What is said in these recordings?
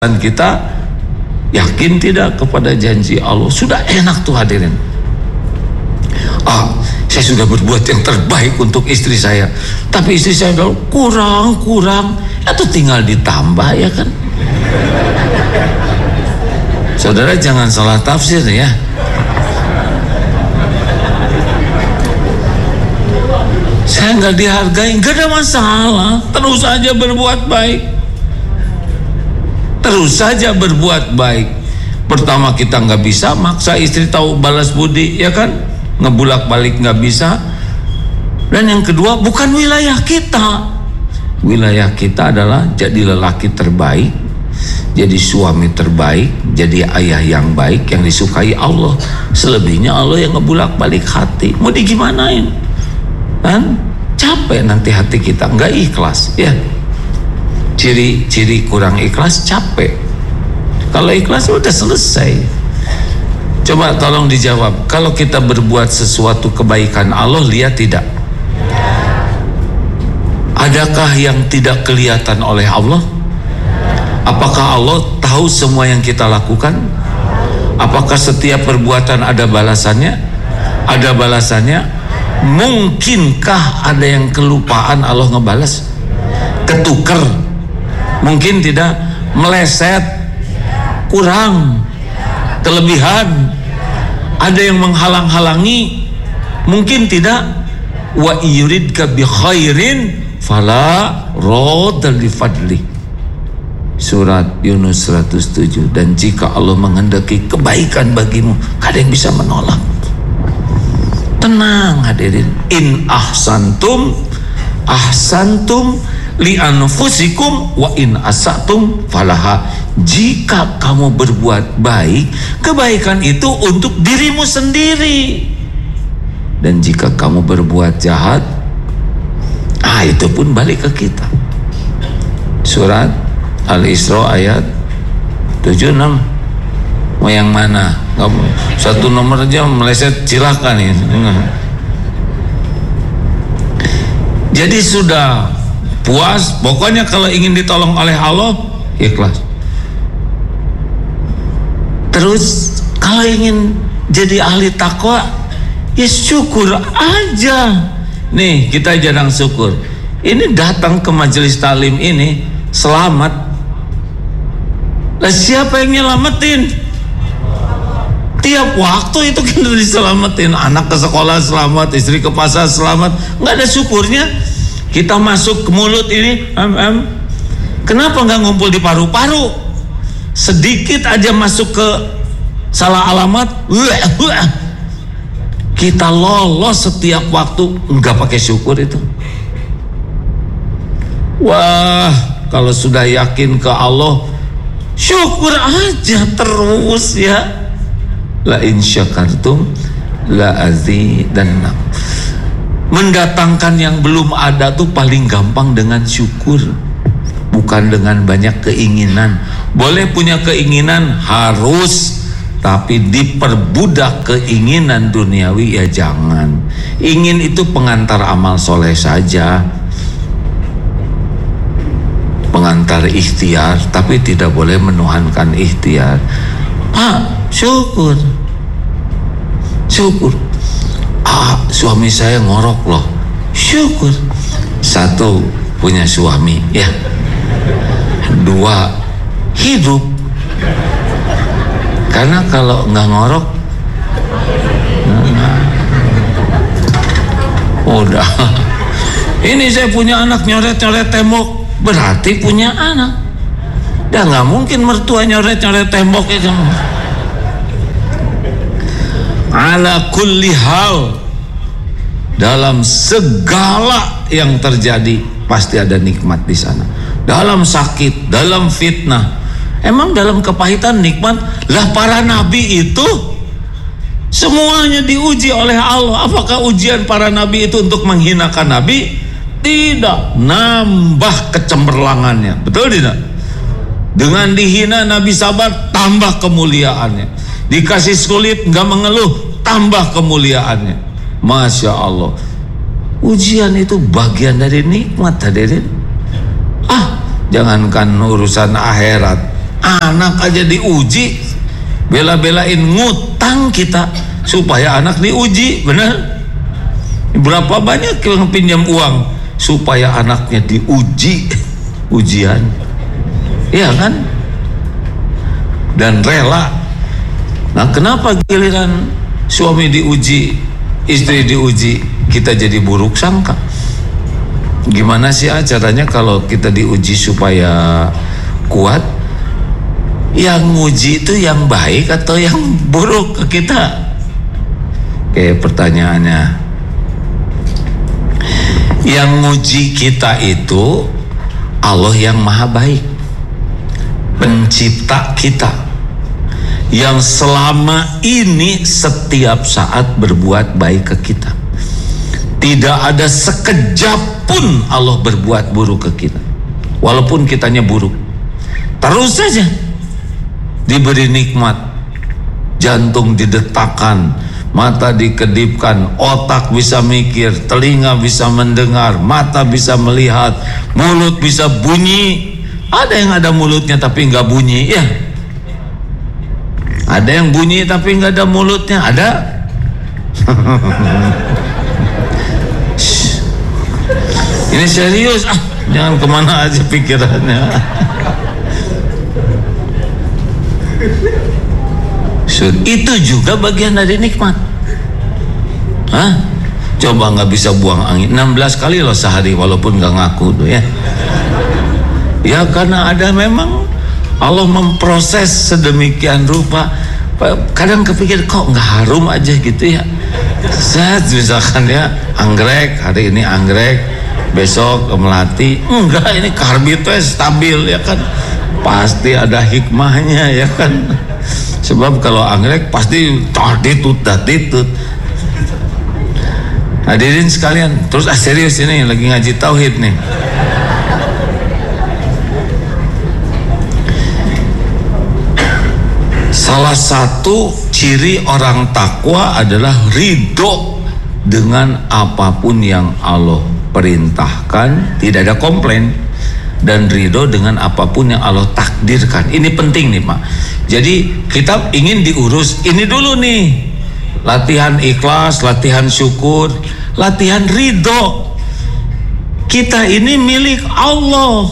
Dan kita yakin tidak kepada janji Allah? Sudah enak tuh hadirin. Saya sudah berbuat yang terbaik untuk istri saya, tapi istri saya bilang kurang, itu tinggal ditambah, ya kan? Saudara jangan salah tafsir ya. Saya nggak dihargai, nggak ada masalah, terus aja berbuat baik. Terus saja berbuat baik. Pertama kita nggak bisa maksa istri tahu balas budi, ya kan? Ngebulak balik nggak bisa. Dan yang kedua, bukan wilayah kita. Wilayah kita adalah jadi lelaki terbaik, jadi suami terbaik, jadi ayah yang baik yang disukai Allah. Selebihnya Allah yang ngebulak balik hati. Mau digimanain? Kan capek nanti hati kita, nggak ikhlas, ya. Ciri-ciri kurang ikhlas capek. Kalau ikhlas udah selesai. Coba tolong dijawab, kalau kita berbuat sesuatu kebaikan Allah lihat tidak? Adakah yang tidak kelihatan oleh Allah? Apakah Allah tahu semua yang kita lakukan? Apakah setiap perbuatan ada balasannya? Ada balasannya? Mungkinkah ada yang kelupaan Allah ngebalas? Ketuker? Mungkin tidak. Meleset? Kurang? Kelebihan? Ada yang menghalang-halangi? Mungkin tidak. Wa yuridka bi khairin fala radda li fadli. Surat Yunus 107. Dan jika Allah menghendaki kebaikan bagimu, gak ada yang bisa menolak. Tenang hadirin. In ahsantum li anfusikum wa in asatum falaha. Jika kamu berbuat baik, kebaikan itu untuk dirimu sendiri. Dan jika kamu berbuat jahat, itu pun balik ke kita. Surat Al-Isra ayat 76. Mau yang mana? Satu nomor aja meleset silahkan ya. Jadi sudah puas. Pokoknya kalau ingin ditolong oleh Allah, ikhlas. Terus kalau ingin jadi ahli takwa, ya syukur aja. Nih kita jarang syukur. Ini datang ke majelis taklim ini selamat. Lah siapa yang nyelamatin? Tiap waktu itu kita diselamatin. Anak ke sekolah selamat, istri ke pasar selamat. Nggak ada syukurnya. Kita masuk ke mulut ini, kenapa nggak ngumpul di paru-paru? Sedikit aja masuk ke salah alamat, kita lolos setiap waktu. Nggak pakai syukur itu. Wah, kalau sudah yakin ke Allah, syukur aja terus ya. La in syakartum la azidannakum. Mendatangkan yang belum ada tuh paling gampang dengan syukur, bukan dengan banyak keinginan. Boleh punya keinginan harus, tapi diperbudak keinginan duniawi ya jangan. Ingin itu pengantar amal soleh saja, pengantar ikhtiar, tapi tidak boleh menuhankan ikhtiar. Syukur. Suami saya ngorok loh. Syukur. Satu, punya suami ya. Dua, hidup. Karena kalau nggak ngorok, udah. Ini saya punya anak nyoret-nyoret tembok, berarti punya anak. Dah nggak mungkin mertua nyoret-nyoret tembok itu. Ala kulli hal, dalam segala yang terjadi pasti ada nikmat di sana. Dalam sakit, dalam fitnah, emang dalam kepahitan nikmat. Lah para nabi itu semuanya diuji oleh Allah. Apakah ujian para nabi itu untuk menghinakan nabi? Tidak, nambah kecemerlangannya. Betul tidak? Dengan dihina nabi sabar, tambah kemuliaannya. Dikasih sulit nggak mengeluh, tambah kemuliaannya. Masya Allah. Ujian itu bagian dari nikmat hadirin. Jangankan urusan akhirat, Anak aja diuji, bela-belain ngutang kita supaya anak diuji, benar? Berapa banyak yang pinjam uang supaya anaknya diuji ujian, iya kan? Dan rela. Nah, kenapa giliran suami diuji, istri diuji, kita jadi buruk sangka? Gimana sih caranya kalau kita diuji supaya kuat? Yang nguji itu yang baik atau yang buruk ke kita? Oke, pertanyaannya, yang nguji kita itu Allah yang maha baik, pencipta kita, yang selama ini setiap saat berbuat baik ke kita. Tidak ada sekejap pun Allah berbuat buruk ke kita, walaupun kitanya buruk. Terus saja diberi nikmat, jantung didetakkan, mata dikedipkan, otak bisa mikir, telinga bisa mendengar, mata bisa melihat, mulut bisa bunyi. Ada yang ada mulutnya tapi nggak bunyi, ya. Ada yang bunyi tapi nggak ada mulutnya, ada. Ini serius, jangan kemana aja pikirannya. Itu juga bagian dari nikmat. Coba nggak bisa buang angin 16 kali loh sehari, walaupun nggak ngaku tuh, ya. Ya karena ada memang Allah memproses sedemikian rupa. Kadang kepikir kok nggak harum aja gitu ya. Set misalkan ya, anggrek, hari ini anggrek, besok melati, enggak, ini karbitnya stabil, ya kan. Pasti ada hikmahnya, ya kan. Sebab kalau anggrek pasti tatitut. Hadirin sekalian, terus serius ini lagi ngaji tauhid nih. Salah satu ciri orang takwa adalah ridho dengan apapun yang Allah perintahkan, tidak ada komplain, dan ridho dengan apapun yang Allah takdirkan. Ini penting nih Pak. Jadi kita ingin diurus ini dulu nih, latihan ikhlas, latihan syukur, latihan ridho. Kita ini milik Allah,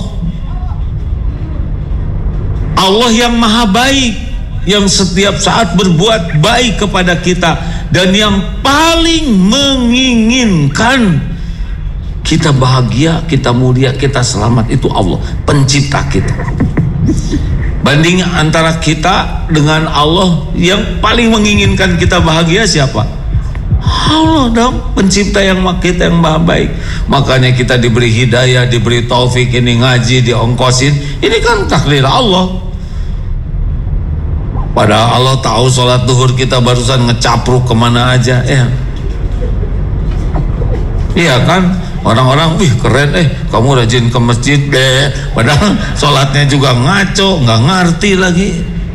Allah yang maha baik, yang setiap saat berbuat baik kepada kita, dan yang paling menginginkan kita bahagia, kita mulia, kita selamat itu Allah, pencipta kita. Banding antara kita dengan Allah, yang paling menginginkan kita bahagia siapa? Allah dong, pencipta yang kita yang maha baik. Makanya kita diberi hidayah, diberi taufik, ini ngaji, diongkosin, ini kan takdir Allah. Padahal Allah tahu sholat duhur kita barusan ngecapruk kemana aja, ya. Iya kan? Orang-orang, wih keren, kamu rajin ke masjid deh. Padahal sholatnya juga ngaco, nggak ngerti lagi.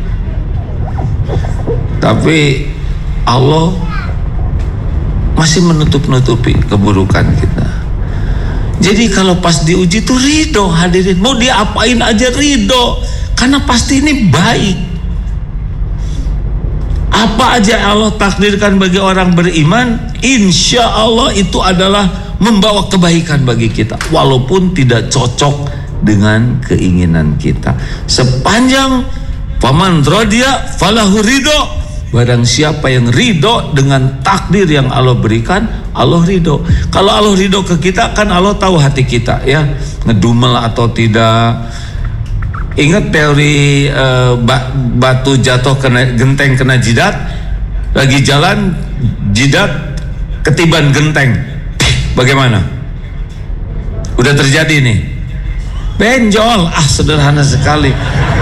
Tapi Allah masih menutup-nutupi keburukan kita. Jadi kalau pas diuji itu ridho, hadirin. Mau diapain aja ridho, karena pasti ini baik. Apa aja Allah takdirkan bagi orang beriman, insya Allah itu adalah membawa kebaikan bagi kita, walaupun tidak cocok dengan keinginan kita. Sepanjang faman radiya falahu ridho, barang siapa yang ridho dengan takdir yang Allah berikan, Allah ridho. Kalau Allah ridho ke kita, kan Allah tahu hati kita, ya, ngedumel atau tidak. Ingat teori batu jatuh kena genteng, kena jidat, lagi jalan jidat ketiban genteng, bagaimana? Udah terjadi nih, benjol. Sederhana sekali.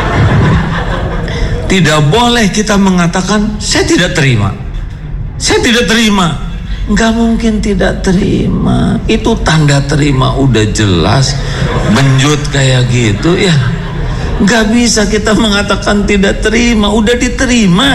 Tidak boleh kita mengatakan saya tidak terima, saya tidak terima. Nggak mungkin tidak terima, itu tanda terima udah jelas, benjut kayak gitu, ya. Nggak bisa kita mengatakan tidak terima, udah diterima,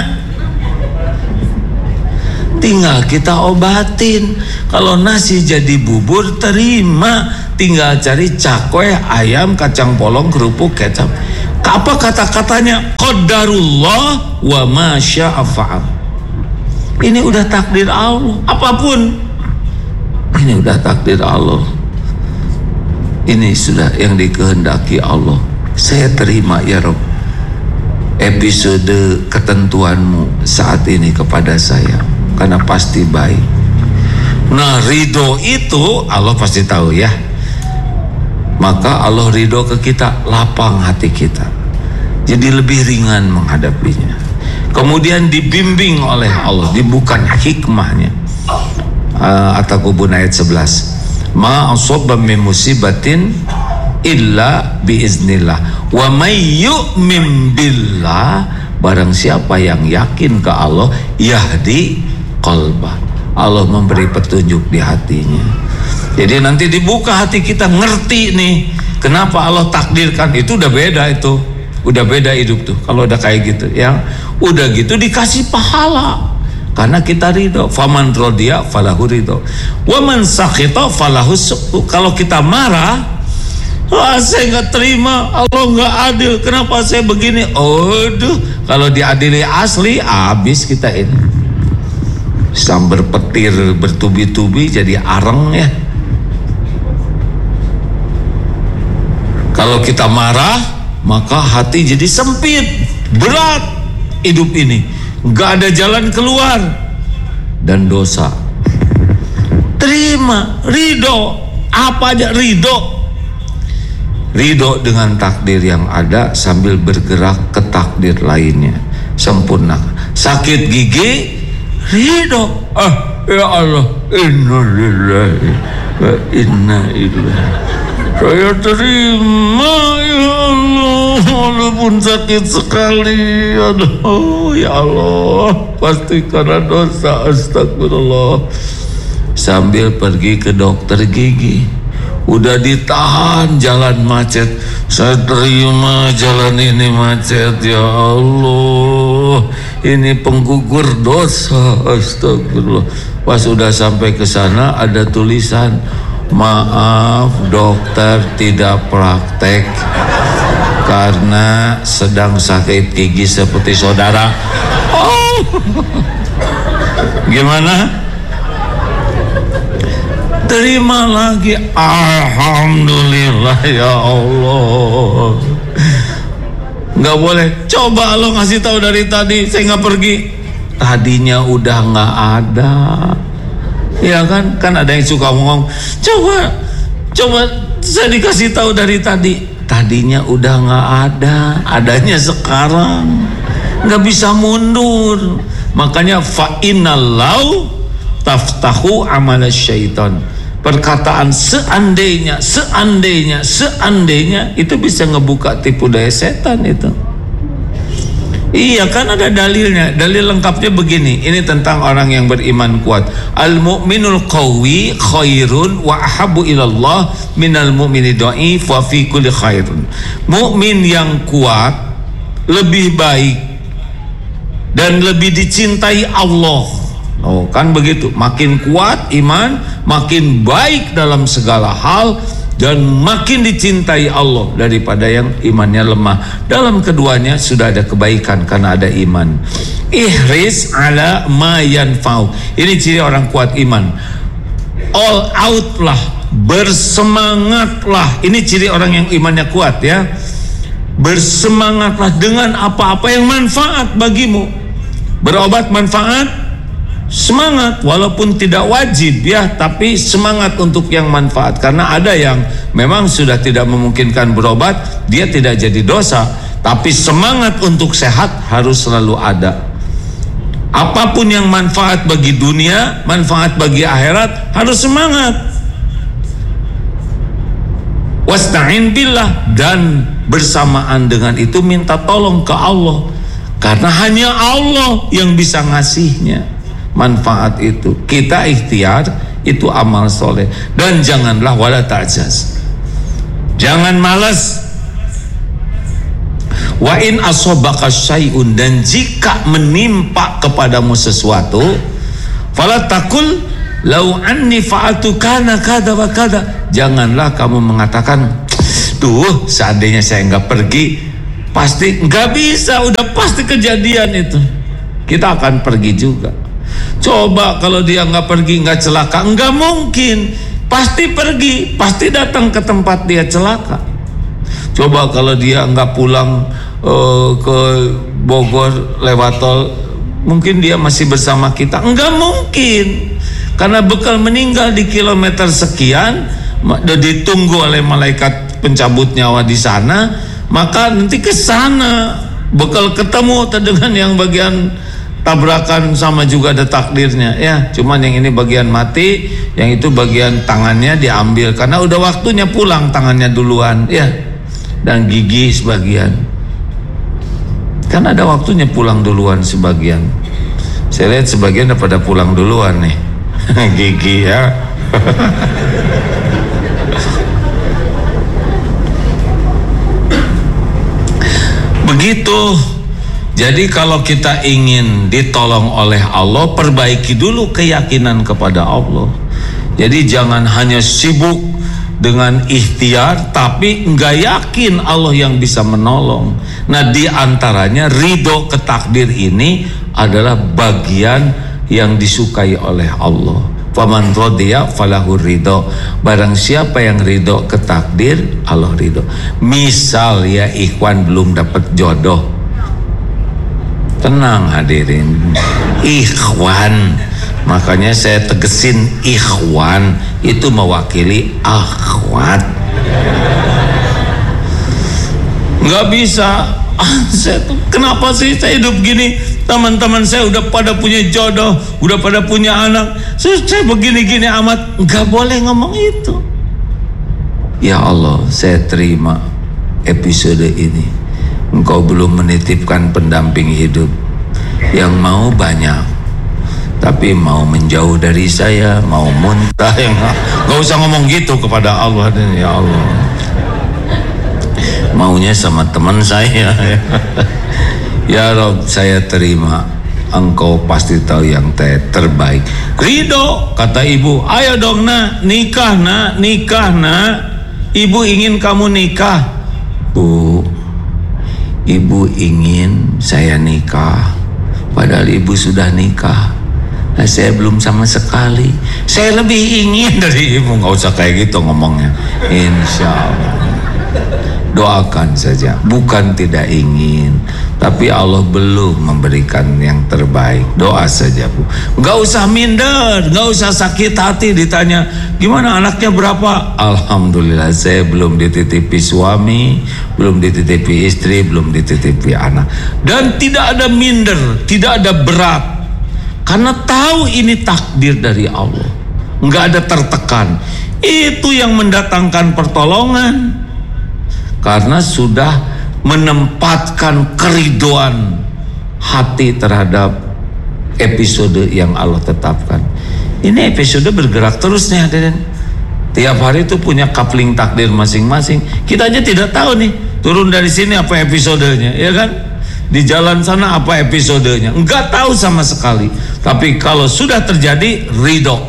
tinggal kita obatin. Kalau nasi jadi bubur, terima, tinggal cari cakwe, ayam, kacang polong, kerupuk, kecap. Apa kata-katanya? Qadarullah wa ma syaa fa'al. Ini udah takdir Allah. Apapun ini udah takdir Allah. Ini sudah yang dikehendaki Allah. Saya terima ya Rabb episode ketentuanmu saat ini kepada saya, karena pasti baik. Nah, ridho itu Allah pasti tahu ya. Maka Allah ridho ke kita, lapang hati kita, jadi lebih ringan menghadapinya. Kemudian dibimbing oleh Allah, dibuka hikmahnya. At-Taghabun ayat 11. Ma asaba min musibatin illa biiznillah wa may yu'min billah, barang siapa yang yakin ke Allah, yahdi qalbah, Allah memberi petunjuk di hatinya. Jadi nanti dibuka hati kita, ngerti nih kenapa Allah takdirkan. Itu udah beda, itu udah beda hidup tuh kalau udah kayak gitu ya. Udah gitu dikasih pahala karena kita ridho. Faman rodiya falahu ridho wa man sakhita falahu sukhtu. Kalau kita marah, saya nggak terima, Allah nggak adil, kenapa saya begini? Aduh, kalau diadili asli habis kita ini. Sambar petir bertubi-tubi jadi areng ya. Kalau kita marah, maka hati jadi sempit, berat hidup ini, nggak ada jalan keluar dan dosa. Terima, ridho, apa aja ridho. Ridho dengan takdir yang ada sambil bergerak ke takdir lainnya, sempurna. Sakit gigi, ridho. Ya Allah, inna lillahi wa inna ilaihi. Saya terima ya Allah, walaupun sakit sekali. Aduh ya Allah, pasti karena dosa, astagfirullah. Sambil pergi ke dokter gigi, udah ditahan jalan macet. Saya terima jalan ini macet ya Allah, ini penggugur dosa, astagfirullah. Pas udah sampai ke sana ada tulisan, maaf dokter tidak praktek karena sedang sakit gigi seperti saudara. Oh, gimana? Terima lagi, alhamdulillah ya Allah. Nggak boleh, coba Allah ngasih tahu dari tadi, saya nggak pergi. Tadinya udah nggak ada. Ya kan ada yang suka ngomong, coba saya dikasih tahu dari tadi. Tadinya udah nggak ada, adanya sekarang, nggak bisa mundur. Makanya fa innallahu taftahu amala syaitan. Perkataan seandainya itu bisa ngebuka tipu daya setan itu. Iya kan ada dalilnya. Dalil lengkapnya begini. Ini tentang orang yang beriman kuat. Al-mu'minul qawi khairun wa ahabbu ilallah minal mu'mini dha'if wa fi kulli khairun. Mukmin yang kuat lebih baik dan lebih dicintai Allah. Oh kan begitu. Makin kuat iman, makin baik dalam segala hal, dan makin dicintai Allah daripada yang imannya lemah. Dalam keduanya sudah ada kebaikan karena ada iman. Ihris ala ma yanfa'u. Ini ciri orang kuat iman. All out lah, bersemangatlah. Ini ciri orang yang imannya kuat ya. Bersemangatlah dengan apa-apa yang manfaat bagimu. Berobat manfaat, semangat, walaupun tidak wajib ya, tapi semangat untuk yang manfaat. Karena ada yang memang sudah tidak memungkinkan berobat, dia tidak jadi dosa, tapi semangat untuk sehat harus selalu ada. Apapun yang manfaat bagi dunia, manfaat bagi akhirat, harus semangat. Wasta'in billah, dan bersamaan dengan itu minta tolong ke Allah, karena hanya Allah yang bisa ngasihnya manfaat itu. Kita ikhtiar, itu amal soleh. Dan janganlah wala ta'jaz, jangan malas. Wa in asobaka syai'un, dan jika menimpa kepadamu sesuatu, fala takul lau anni fa'altu kana kada wa kada. Janganlah kamu mengatakan, tuh seandainya saya enggak pergi, pasti nggak bisa, udah pasti kejadian itu. Kita akan pergi juga. Coba kalau dia nggak pergi, nggak celaka, nggak mungkin. Pasti pergi, pasti datang ke tempat dia celaka. Coba kalau dia nggak pulang ke Bogor lewat tol, mungkin dia masih bersama kita. Nggak mungkin, karena bekal meninggal di kilometer sekian, ditunggu oleh malaikat pencabut nyawa di sana, maka nanti ke sana bekal ketemu dengan yang bagian tabrakan, sama juga ada takdirnya ya. Cuman yang ini bagian mati, yang itu bagian tangannya diambil karena udah waktunya pulang, tangannya duluan ya, dan gigi sebagian. Kan ada waktunya pulang duluan sebagian. Saya lihat sebagian pada pulang duluan nih. Gigi ya. Begitu. Jadi kalau kita ingin ditolong oleh Allah, perbaiki dulu keyakinan kepada Allah. Jadi jangan hanya sibuk dengan ikhtiar tapi nggak yakin Allah yang bisa menolong. Nah, di antaranya ridho ke takdir ini adalah bagian yang disukai oleh Allah. Faman radiya falahu ridho. Barang siapa yang ridho ke takdir, Allah ridho. Misal ya, ikhwan belum dapat jodoh, tenang hadirin, ikhwan, makanya saya tegesin ikhwan itu mewakili akhwat. Nggak bisa. Kenapa sih saya hidup gini? Teman-teman saya udah pada punya jodoh, udah pada punya anak, saya begini-gini amat. Nggak boleh ngomong itu. Ya Allah, saya terima episode ini. Engkau belum menitipkan pendamping hidup. Yang mau banyak, tapi mau menjauh dari saya, mau muntah. Gak usah ngomong gitu kepada Allah. Ya Allah, maunya sama teman saya. Ya Rob, saya terima. Engkau pasti tahu yang terbaik. Ridho, kata ibu. Ayo dong nak, nikah nak, nikah nak. Ibu ingin kamu nikah. Bu, ibu ingin saya nikah, padahal ibu sudah nikah. Nah, saya belum sama sekali. Saya lebih ingin dari ibu. Nggak usah kayak gitu ngomongnya. Insya Allah. Doakan saja. Bukan tidak ingin, tapi Allah belum memberikan yang terbaik. Doa saja, Bu. Nggak usah minder, nggak usah sakit hati ditanya gimana anaknya berapa. Alhamdulillah, saya belum dititipi suami, belum dititipi istri, belum dititipi anak. Dan tidak ada minder, tidak ada berat, karena tahu ini takdir dari Allah. Nggak ada tertekan. Itu yang mendatangkan pertolongan, karena sudah menempatkan keridoan hati terhadap episode yang Allah tetapkan. Ini episode bergerak terus nih hadirin. Tiap hari itu punya coupling takdir masing-masing. Kita aja tidak tahu nih, turun dari sini apa episodenya, ya kan? Di jalan sana apa episodenya, enggak tahu sama sekali. Tapi kalau sudah terjadi, ridho,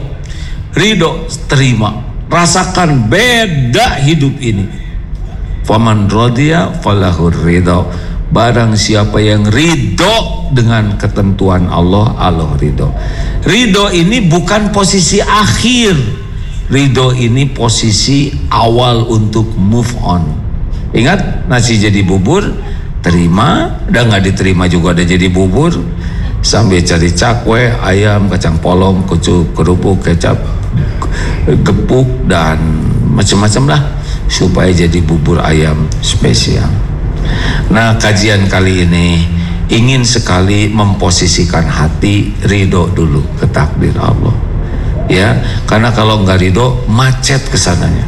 terima, rasakan beda hidup ini. Faman radiya falahu ridho. Barang siapa yang ridho dengan ketentuan Allah, Allah ridho. Ridho ini bukan posisi akhir. Ridho ini posisi awal untuk move on. Ingat, nasi jadi bubur, terima. Udah nggak diterima juga ada jadi bubur. Sambil cari cakwe, ayam, kacang polong, kucuk, kerupuk, kecap, gepuk, dan macam-macam lah, supaya jadi bubur ayam spesial. Nah, kajian kali ini ingin sekali memposisikan hati ridho dulu ke takdir Allah, ya, karena kalau nggak ridho macet kesananya.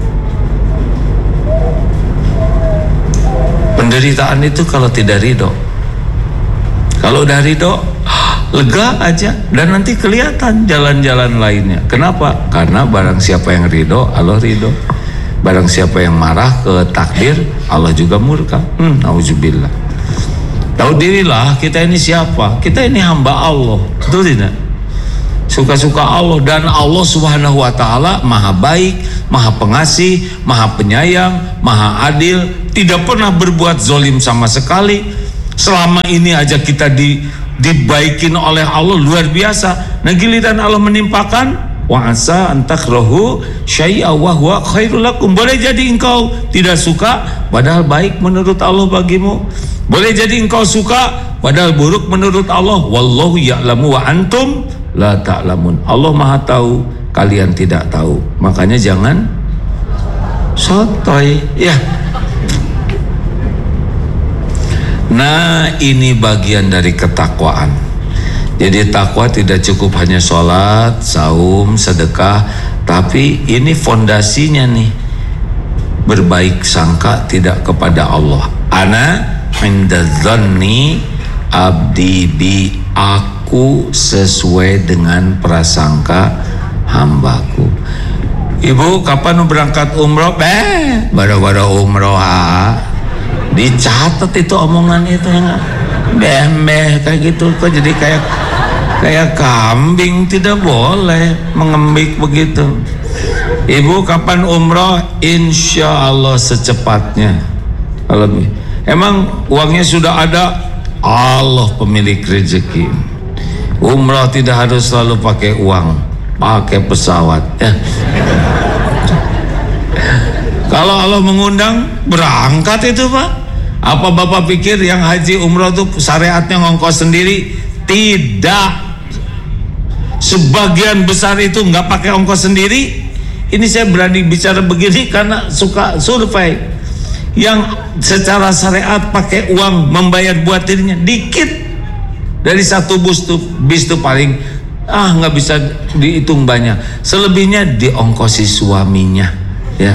Penderitaan itu kalau tidak ridho. Kalau udah ridho, lega aja, dan nanti kelihatan jalan-jalan lainnya. Kenapa? Karena barang siapa yang ridho, Allah ridho. Barang siapa yang marah ke takdir, Allah juga murka. Nauzubillah. Tahu dirilah kita ini siapa? Kita ini hamba Allah, betul tidak? suka-suka Allah. Dan Allah Subhanahu wa ta'ala maha baik, maha pengasih, maha penyayang, maha adil, tidak pernah berbuat zalim sama sekali. Selama ini aja kita dibaikin oleh Allah luar biasa. Nah giliran Allah menimpakan, wa asa antakrahu syai'a wa huwa khairul lakum. Boleh jadi engkau tidak suka padahal baik menurut Allah bagimu. Boleh jadi engkau suka padahal buruk menurut Allah. Wallahu ya'lamu wa antum la ta'lamun. Allah maha tahu, kalian tidak tahu. Makanya jangan sotoy ya. Nah ini bagian dari ketakwaan. Jadi takwa tidak cukup hanya sholat, saum, sedekah, tapi ini fondasinya nih, berbaik sangka tidak kepada Allah. Ana inda dzanni abdi bi, aku sesuai dengan prasangka hambaku. Ibu kapan berangkat umroh? Baru umroh dicatat itu omongan itu ya, beh kayak gitu. Kok jadi kayak kambing? Tidak boleh mengembik begitu. Ibu kapan umroh? Insya Allah secepatnya. Kalau emang uangnya sudah ada, Allah pemilik rezeki. Umroh tidak harus selalu pakai uang, pakai pesawat ya. Kalau Allah mengundang, berangkat itu Pak. Apa Bapak pikir yang haji umroh itu syariatnya ngongkos sendiri? Tidak. Sebagian besar itu nggak pakai ongkos sendiri. Ini saya berani bicara begini karena suka survei. Yang secara syariat pakai uang membayar buat dirinya dikit. Dari satu bis tuh paling nggak bisa dihitung banyak. Selebihnya diongkosi suaminya ya.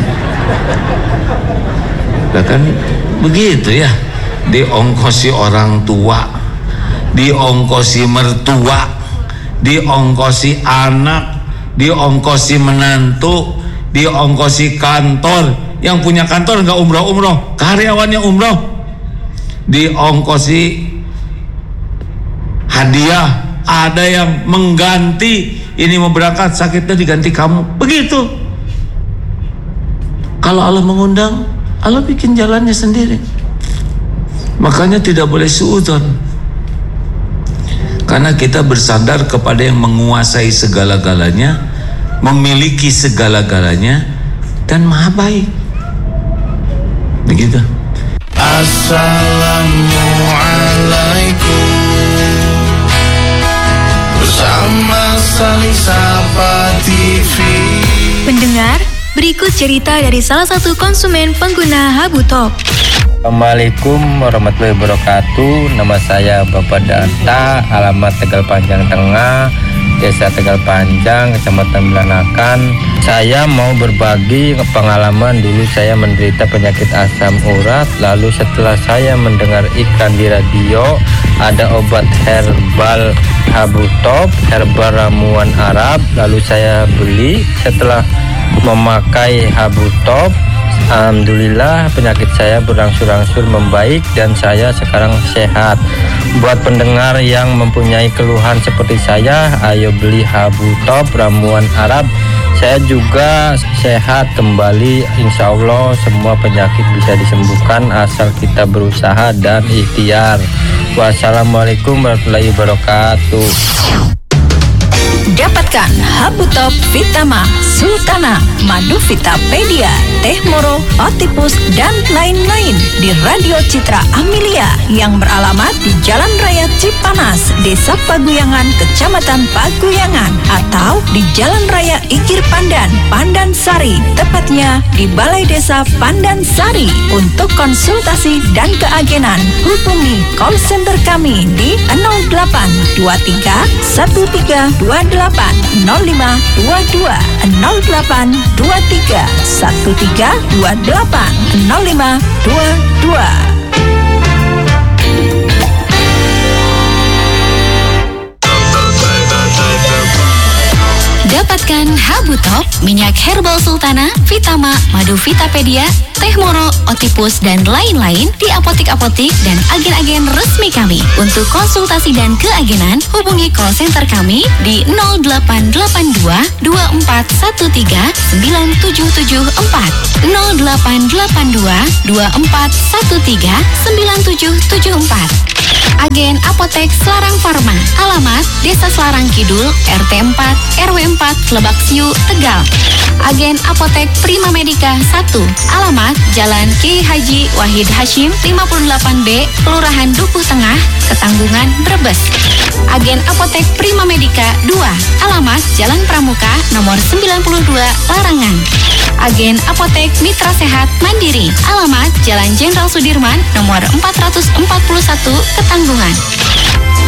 Nah kan begitu ya, diongkosi orang tua, diongkosi mertua, diongkosi anak, diongkosi menantu, diongkosi kantor. Yang punya kantor nggak umroh, karyawannya umroh, diongkosi hadiah. Ada yang mengganti, ini mau berangkat sakitnya diganti kamu, begitu. Kalau Allah mengundang, Allah bikin jalannya sendiri. Makanya tidak boleh suudzon, karena kita bersandar kepada yang menguasai segala-galanya, memiliki segala-galanya, dan maha baik. Begitu. Assalamualaikum. Bersama Saling Sapa TV. Pendengar, berikut cerita dari salah satu konsumen pengguna Habutop. Assalamualaikum warahmatullahi wabarakatuh. Nama saya Bapak Data, alamat Tegal Panjang Tengah, Desa Tegal Panjang, Kecamatan Belanakan. Saya mau berbagi pengalaman. Dulu saya menderita penyakit asam urat. Lalu setelah saya mendengar iklan di radio, ada obat herbal Habutop, herbal ramuan Arab. Lalu saya beli. Setelah memakai Habutop, alhamdulillah penyakit saya berangsur-angsur membaik dan saya sekarang sehat. Buat pendengar yang mempunyai keluhan seperti saya, ayo beli Habutop ramuan Arab. Saya juga sehat kembali, insya Allah semua penyakit bisa disembuhkan asal kita berusaha dan ikhtiar. Wassalamualaikum warahmatullahi wabarakatuh. Dapatkan Habutop Vitama, Sultana, Madu Vitapedia, Teh Moro, Otipus, dan lain-lain di Radio Citra Amelia yang beralamat di Jalan Raya Cipanas, Desa Paguyangan, Kecamatan Paguyangan, atau di Jalan Raya Igir Pandan, Pandan Sari, tepatnya di Balai Desa Pandan Sari. Untuk konsultasi dan keagenan, hubungi call center kami di 0823 1328 0522 0823 1328 0522. Dapatkan Abu Top, minyak herbal Sultana, Vitama, madu Vitapedia, Teh Moro, Otipus, dan lain-lain di apotik-apotik dan agen-agen resmi kami. Untuk konsultasi dan keagenan, hubungi call center kami di 0882 2413 9774 0882 2413 9774. Agen Apotek Selarang Farma, alamat Desa Selarang Kidul, RT 4, RW 4, Lebak Siu, Tegal. Agen Apotek Prima Medika 1, alamat Jalan Ki Haji Wahid Hashim 58B, Kelurahan Dukuh Tengah, Ketanggungan, Brebes. Agen Apotek Prima Medika 2, alamat Jalan Pramuka nomor 92, Larangan. Agen Apotek Mitra Sehat Mandiri, alamat Jalan Jenderal Sudirman nomor 441, Ketanggungan.